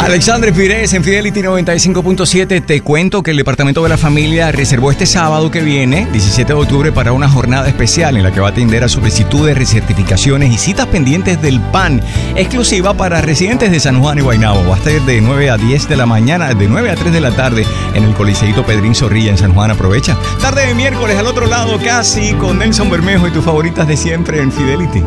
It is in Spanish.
Alexandre Pires en Fidelity 95.7. Te cuento que el Departamento de la Familia reservó este sábado que viene, 17 de octubre, para una jornada especial en la que va a atender a solicitudes, recertificaciones y citas pendientes del PAN, exclusiva para residentes de San Juan y Guaynabo. Va a estar de 9 a 10 de la mañana, de 9 a 3 de la tarde en el Coliseíto Pedrín Zorrilla en San Juan. Aprovecha. Tarde de miércoles al otro lado casi con Nelson Bermejo y tus favoritas de siempre en Fidelity.